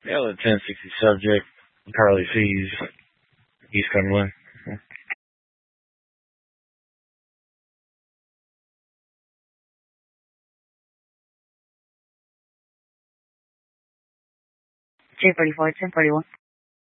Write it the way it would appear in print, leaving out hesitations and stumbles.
Yeah, the 1060 subject, Carly Fees, East Cumberland. J44, 1041.